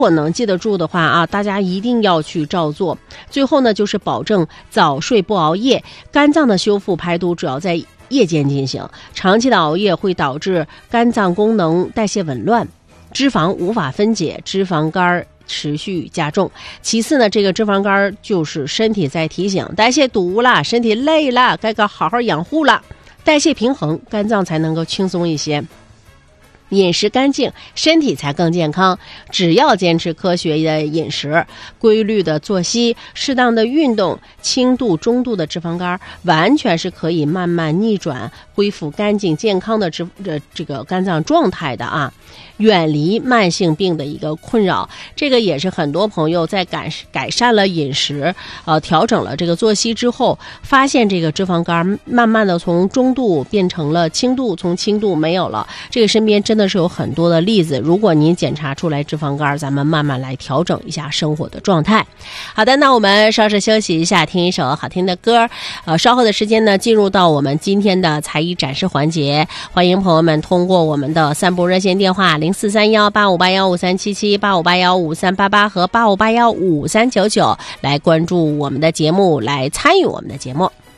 如果能记得住的话啊，大家一定要去照做。最后呢，就是保证早睡不熬夜。肝脏的修复排毒主要在夜间进行，长期的熬夜会导致肝脏功能代谢紊乱，脂肪无法分解，脂肪肝持续加重。其次呢，这个脂肪肝就是身体在提醒代谢堵了，身体累了，该好好养护了，代谢平衡，肝脏才能够轻松一些。饮食干净，身体才更健康。只要坚持科学的饮食、规律的作息、适当的运动，轻度、中度的脂肪肝完全是可以慢慢逆转，恢复干净健康的这个肝脏状态的啊。远离慢性病的一个困扰，这个也是很多朋友在改善了饮食，调整了这个作息之后，发现这个脂肪肝慢慢的从中度变成了轻度，从轻度没有了。这个身边真的是有很多的例子，如果您检查出来脂肪肝，咱们慢慢来调整一下生活的状态。好的，那我们稍事休息一下，听一首好听的歌。稍后的时间呢，进入到我们今天的才艺展示环节，欢迎朋友们通过我们的散步热线电话043185815377、85815388和85815399来关注我们的节目，来参与我们的节目。